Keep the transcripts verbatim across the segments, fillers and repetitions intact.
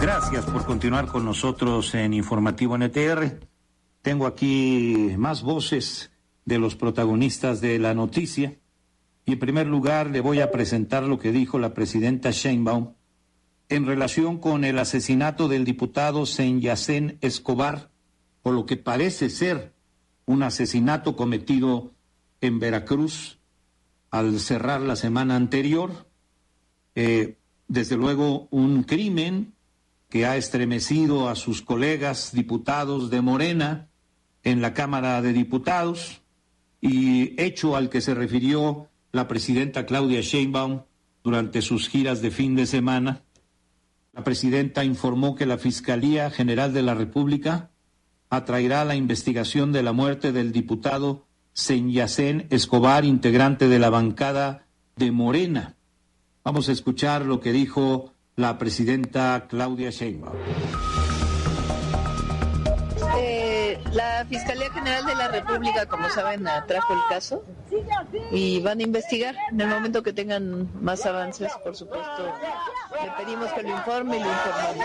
Gracias por continuar con nosotros en Informativo N T R. Tengo aquí más voces de los protagonistas de la noticia. Y en primer lugar le voy a presentar lo que dijo la presidenta Sheinbaum en relación con el asesinato del diputado Senyacén Escobar, por lo que parece ser un asesinato cometido en Veracruz al cerrar la semana anterior. Eh, desde luego un crimen que ha estremecido a sus colegas diputados de Morena en la Cámara de Diputados, y hecho al que se refirió la presidenta Claudia Sheinbaum durante sus giras de fin de semana. La presidenta informó que la Fiscalía General de la República atraerá la investigación de la muerte del diputado Senyacén Escobar, integrante de la bancada de Morena. Vamos a escuchar lo que dijo la presidenta Claudia Sheinbaum. Eh, la Fiscalía General de la República, como saben, trajo el caso y van a investigar. En el momento que tengan más avances, por supuesto, le pedimos que lo informe y lo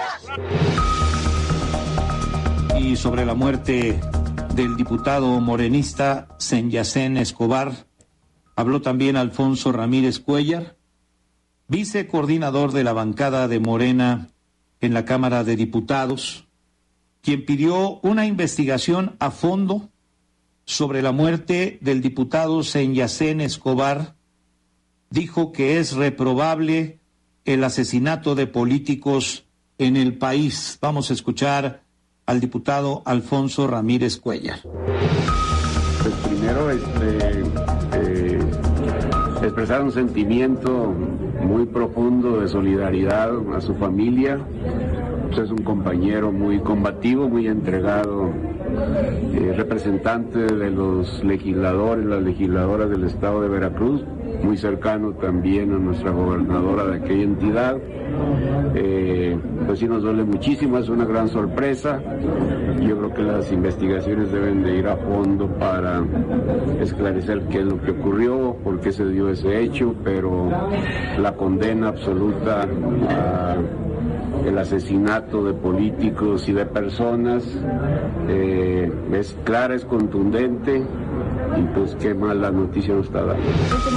informamos. Y sobre la muerte del diputado morenista Senyacén Escobar, habló también Alfonso Ramírez Cuéllar, vicecoordinador de la bancada de Morena en la Cámara de Diputados, quien pidió una investigación a fondo sobre la muerte del diputado Senyacén Escobar. Dijo que es reprobable el asesinato de políticos en el país. Vamos a escuchar al diputado Alfonso Ramírez Cuéllar. Pues primero, este, eh, expresar un sentimiento muy profundo de solidaridad a su familia. Pues es un compañero muy combativo, muy entregado, eh, representante de los legisladores, las legisladoras del estado de Veracruz, muy cercano también a nuestra gobernadora de aquella entidad. Eh, pues sí nos duele muchísimo, es una gran sorpresa. Yo creo que las investigaciones deben de ir a fondo para esclarecer qué es lo que ocurrió, por qué se dio ese hecho, pero la condena absoluta a el asesinato de políticos y de personas eh, es clara, es contundente, y pues qué mala noticia nos está dando.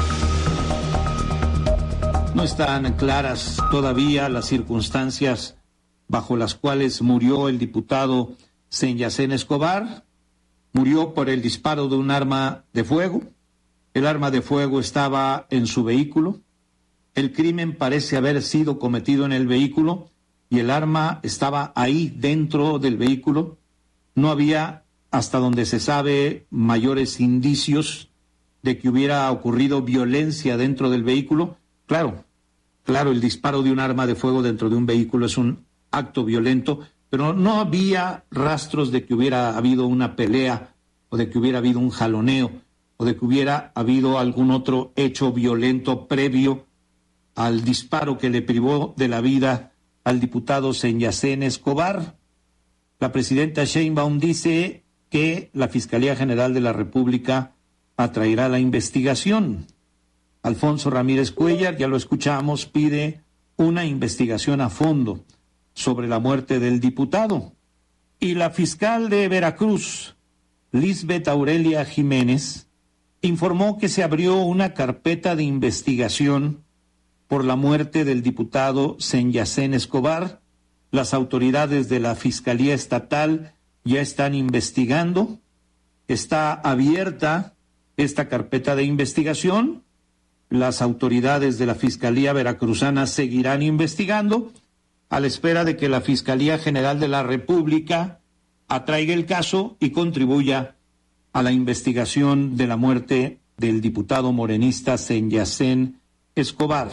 No están claras todavía las circunstancias bajo las cuales murió el diputado Senyacén Escobar. Murió por el disparo de un arma de fuego. El arma de fuego estaba en su vehículo. El crimen parece haber sido cometido en el vehículo y el arma estaba ahí dentro del vehículo. No había, hasta donde se sabe, mayores indicios de que hubiera ocurrido violencia dentro del vehículo. Claro, claro, el disparo de un arma de fuego dentro de un vehículo es un acto violento, pero no había rastros de que hubiera habido una pelea o de que hubiera habido un jaloneo o de que hubiera habido algún otro hecho violento previo al disparo que le privó de la vida al diputado Senyacén Escobar. La presidenta Sheinbaum dice que la Fiscalía General de la República atraerá la investigación. Alfonso Ramírez Cuéllar, ya lo escuchamos, pide una investigación a fondo sobre la muerte del diputado. Y la fiscal de Veracruz, Lisbeth Aurelia Jiménez, informó que se abrió una carpeta de investigación por la muerte del diputado Senyacén Escobar. Las autoridades de la Fiscalía Estatal ya están investigando. Está abierta esta carpeta de investigación. Las autoridades de la Fiscalía Veracruzana seguirán investigando a la espera de que la Fiscalía General de la República atraiga el caso y contribuya a la investigación de la muerte del diputado morenista Senyacén Escobar.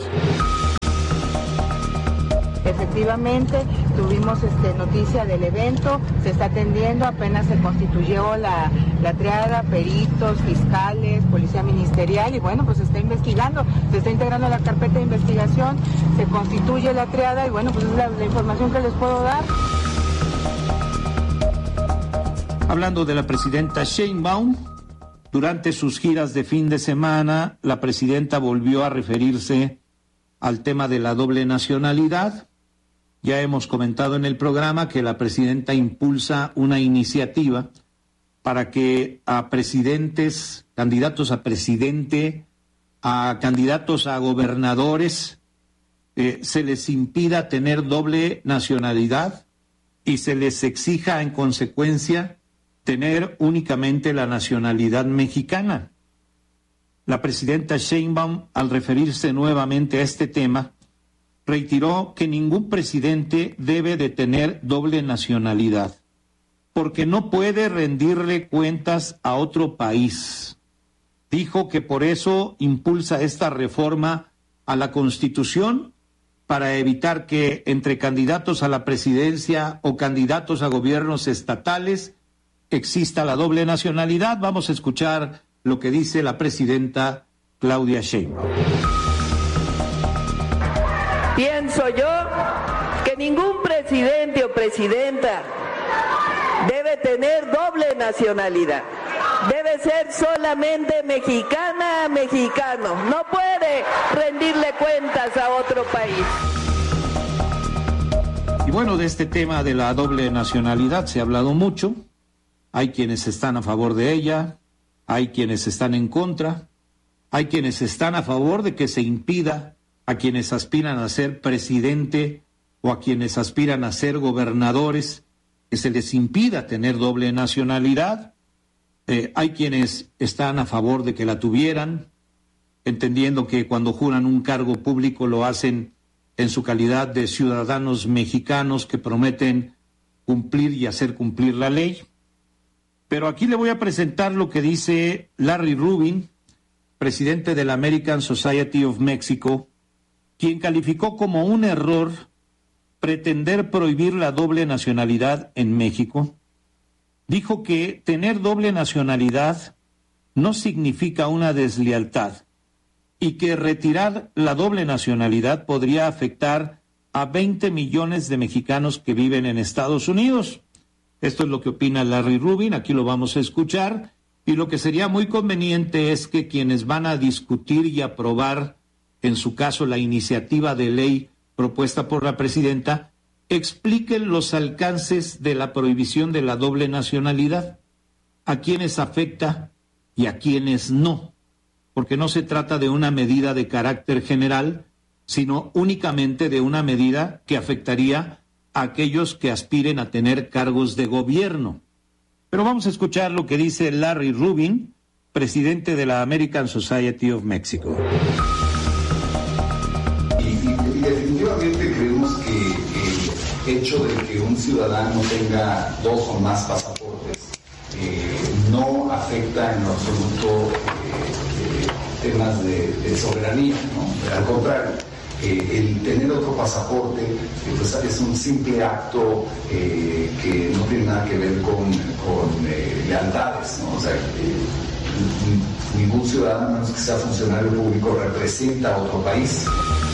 Efectivamente, tuvimos este, noticia del evento, se está atendiendo, apenas se constituyó la, la triada, peritos, fiscales, policía ministerial, y bueno, pues se está investigando, se está integrando la carpeta de investigación, se constituye la triada, y bueno, pues es la, la información que les puedo dar. Hablando de la presidenta Sheinbaum, durante sus giras de fin de semana, la presidenta volvió a referirse al tema de la doble nacionalidad. Ya hemos comentado en el programa que la presidenta impulsa una iniciativa para que a presidentes, candidatos a presidente, a candidatos a gobernadores, eh, se les impida tener doble nacionalidad y se les exija en consecuencia tener únicamente la nacionalidad mexicana. La presidenta Sheinbaum, al referirse nuevamente a este tema, reiteró que ningún presidente debe de tener doble nacionalidad, porque no puede rendirle cuentas a otro país. Dijo que por eso impulsa esta reforma a la Constitución para evitar que entre candidatos a la presidencia o candidatos a gobiernos estatales exista la doble nacionalidad. Vamos a escuchar lo que dice la presidenta Claudia Sheinbaum. Pienso yo que ningún presidente o presidenta debe tener doble nacionalidad. Debe ser solamente mexicana, mexicano. No puede rendirle cuentas a otro país. Y bueno, de este tema de la doble nacionalidad se ha hablado mucho. Hay quienes están a favor de ella, hay quienes están en contra, hay quienes están a favor de que se impida a quienes aspiran a ser presidente o a quienes aspiran a ser gobernadores, que se les impida tener doble nacionalidad. Eh, hay quienes están a favor de que la tuvieran, entendiendo que cuando juran un cargo público lo hacen en su calidad de ciudadanos mexicanos que prometen cumplir y hacer cumplir la ley. Pero aquí le voy a presentar lo que dice Larry Rubin, presidente de la American Society of Mexico, quien calificó como un error pretender prohibir la doble nacionalidad en México. Dijo que tener doble nacionalidad no significa una deslealtad y que retirar la doble nacionalidad podría afectar a veinte millones de mexicanos que viven en Estados Unidos. Esto es lo que opina Larry Rubin, aquí lo vamos a escuchar, y lo que sería muy conveniente es que quienes van a discutir y aprobar, en su caso, la iniciativa de ley propuesta por la presidenta, expliquen los alcances de la prohibición de la doble nacionalidad, a quienes afecta y a quienes no, porque no se trata de una medida de carácter general, sino únicamente de una medida que afectaría a aquellos que aspiren a tener cargos de gobierno. Pero vamos a escuchar lo que dice Larry Rubin, presidente de la American Society of Mexico. Y, y, y definitivamente creemos que el hecho de que un ciudadano tenga dos o más pasaportes eh, no afecta en lo absoluto eh, eh, temas de, de soberanía, ¿no? Al contrario, eh, el tener otro pasaporte eh, pues es un simple acto eh, que no tiene nada que ver con, con eh, lealtades, ¿no? O sea, eh, ningún ciudadano, a menos que sea funcionario público, representa a otro país.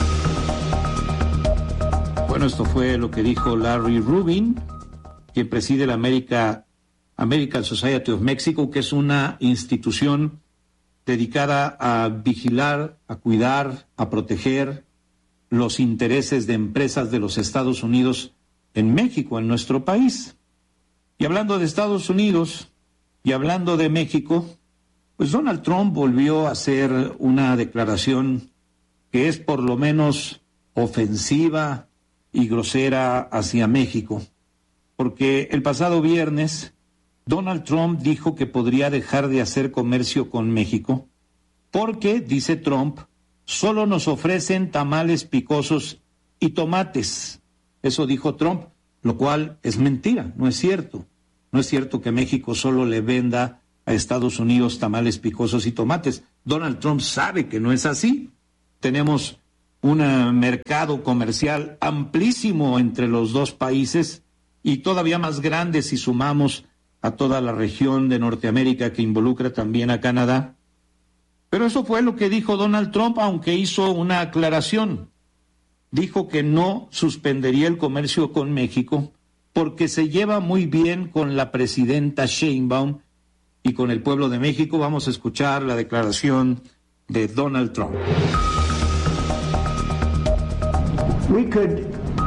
Bueno, esto fue lo que dijo Larry Rubin, quien preside la America, American Society of Mexico, que es una institución dedicada a vigilar, a cuidar, a proteger los intereses de empresas de los Estados Unidos en México, en nuestro país. Y hablando de Estados Unidos y hablando de México, pues Donald Trump volvió a hacer una declaración que es por lo menos ofensiva y grosera hacia México, porque el pasado viernes Donald Trump dijo que podría dejar de hacer comercio con México porque, dice Trump, solo nos ofrecen tamales picosos y tomates. Eso dijo Trump, lo cual es mentira, no es cierto. No es cierto que México solo le venda a Estados Unidos tamales picosos y tomates. Donald Trump sabe que no es así. Tenemos un mercado comercial amplísimo entre los dos países y todavía más grande si sumamos a toda la región de Norteamérica que involucra también a Canadá. Pero eso fue lo que dijo Donald Trump, aunque hizo una aclaración. Dijo que no suspendería el comercio con México porque se lleva muy bien con la presidenta Sheinbaum y con el pueblo de México. Vamos a escuchar la declaración de Donald Trump. We could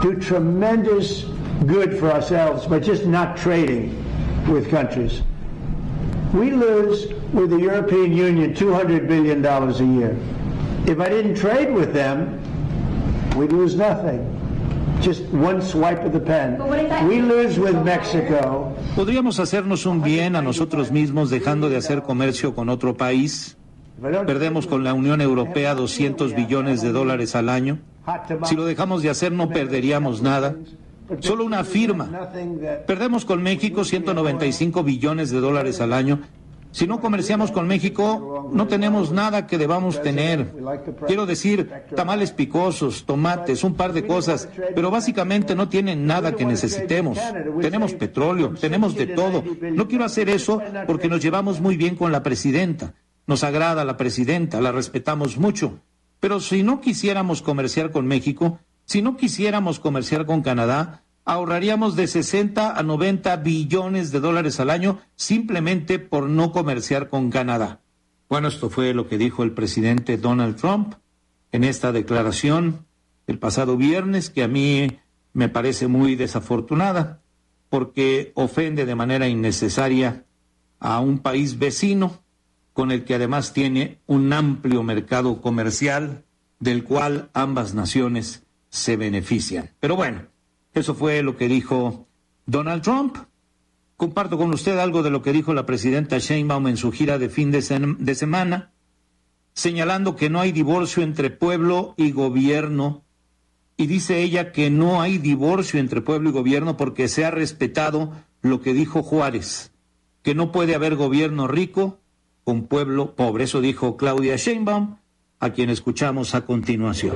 do tremendous good for ourselves by just not trading with countries. We lose with the European Union two hundred billion dollars a year. If I didn't trade with them, we'd lose nothing. Just one swipe of the pen. We lose with Mexico. ¿Podríamos hacernos un bien a nosotros mismos dejando de hacer comercio con otro país? Perdemos con la Unión Europea doscientos billones de dólares al año. Si lo dejamos de hacer no perderíamos nada. Solo una firma. Perdemos con México ciento noventa y cinco billones de dólares al año. Si no comerciamos con México, no tenemos nada que debamos tener. Quiero decir, tamales picosos, tomates, un par de cosas, pero básicamente no tienen nada que necesitemos. Tenemos petróleo, tenemos de todo. No quiero hacer eso porque nos llevamos muy bien con la presidenta. Nos agrada la presidenta, la respetamos mucho. Pero si no quisiéramos comerciar con México, si no quisiéramos comerciar con Canadá, ahorraríamos de sesenta a noventa billones de dólares al año simplemente por no comerciar con Canadá. Bueno, esto fue lo que dijo el presidente Donald Trump en esta declaración el pasado viernes, que a mí me parece muy desafortunada, porque ofende de manera innecesaria a un país vecino con el que además tiene un amplio mercado comercial del cual ambas naciones se benefician. Pero bueno, eso fue lo que dijo Donald Trump. Comparto con usted algo de lo que dijo la presidenta Sheinbaum en su gira de fin de, sem- de semana, señalando que no hay divorcio entre pueblo y gobierno, y dice ella que no hay divorcio entre pueblo y gobierno porque se ha respetado lo que dijo Juárez, que no puede haber gobierno rico con pueblo pobre. Eso dijo Claudia Sheinbaum, a quien escuchamos a continuación.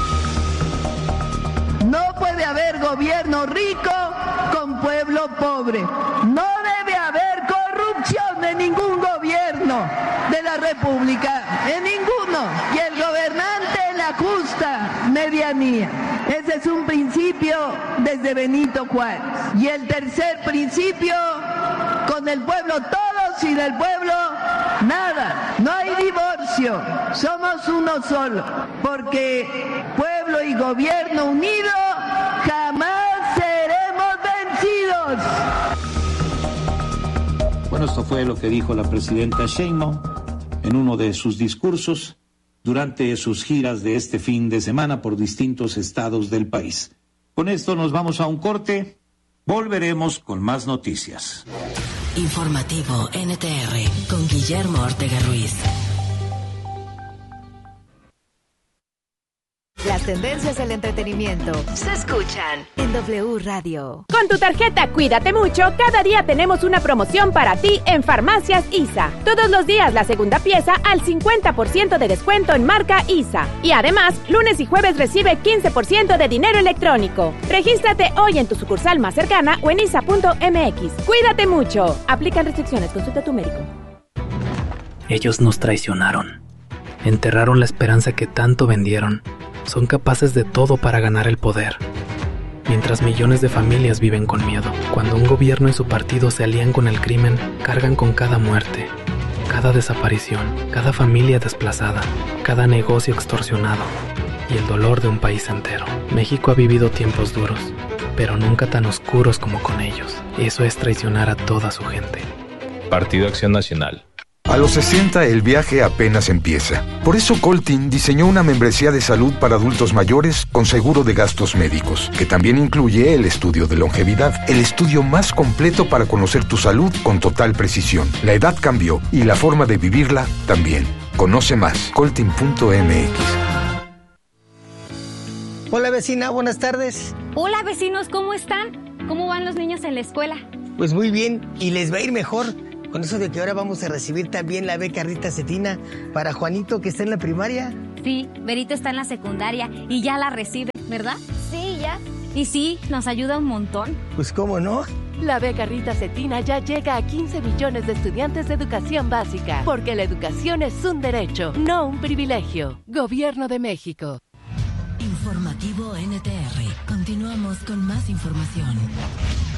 No puede haber gobierno rico con pueblo pobre. No debe haber corrupción en ningún gobierno de la República, en ninguno. Y el gobernante en la justa medianía. Ese es un principio desde Benito Juárez. Y el tercer principio, con el pueblo todos y del pueblo nada. No hay divorcio. Somos uno solo. Porque pueblo y gobierno unido jamás seremos vencidos. Bueno, esto fue lo que dijo la presidenta Sheinbaum en uno de sus discursos durante sus giras de este fin de semana por distintos estados del país. Con esto nos vamos a un corte. Volveremos con más noticias. Informativo N T R con Guillermo Ortega Ruiz. Las tendencias del entretenimiento se escuchan en W Radio. Con tu tarjeta Cuídate Mucho, cada día tenemos una promoción para ti en Farmacias I S A. Todos los días la segunda pieza al cincuenta por ciento de descuento en marca I S A. Y además, lunes y jueves recibe quince por ciento de dinero electrónico. Regístrate hoy en tu sucursal más cercana o en isa punto eme equis. Cuídate mucho. Aplican restricciones. Consulta a tu médico. Ellos nos traicionaron. Enterraron la esperanza que tanto vendieron. Son capaces de todo para ganar el poder. Mientras millones de familias viven con miedo, cuando un gobierno y su partido se alían con el crimen, cargan con cada muerte, cada desaparición, cada familia desplazada, cada negocio extorsionado y el dolor de un país entero. México ha vivido tiempos duros, pero nunca tan oscuros como con ellos. Eso es traicionar a toda su gente. Partido Acción Nacional. A los sesenta el viaje apenas empieza. Por eso Coltin diseñó una membresía de salud para adultos mayores con seguro de gastos médicos, que también incluye el estudio de longevidad, el estudio más completo para conocer tu salud con total precisión. La edad cambió y la forma de vivirla también. Conoce más, coltin punto eme equis. Hola vecina, buenas tardes. Hola vecinos, ¿cómo están? ¿Cómo van los niños en la escuela? Pues muy bien, y les va a ir mejor. Con eso de que ahora vamos a recibir también la beca Rita Cetina para Juanito, que está en la primaria. Sí, Berito está en la secundaria y ya la recibe, ¿verdad? Sí, ya. Y sí, nos ayuda un montón. Pues cómo no. La beca Rita Cetina ya llega a quince millones de estudiantes de educación básica, porque la educación es un derecho, no un privilegio. Gobierno de México. Informativo N T R. Continuamos con más información.